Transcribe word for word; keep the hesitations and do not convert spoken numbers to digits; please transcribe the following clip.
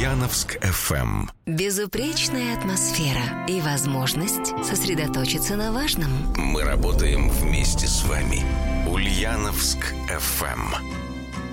Ульяновск эф эм. Безупречная атмосфера и возможность сосредоточиться на важном. Мы работаем вместе с вами. Ульяновск эф эм.